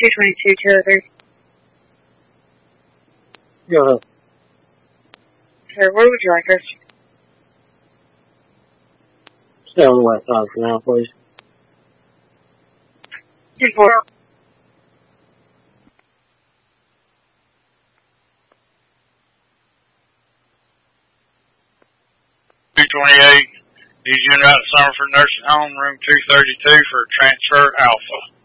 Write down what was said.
222, 203. Go ahead. Sir, where would you like us? Stay on the west side for now, please. 2-4. Need unit out of Summerford Nursing Home, room 232 for transfer alpha.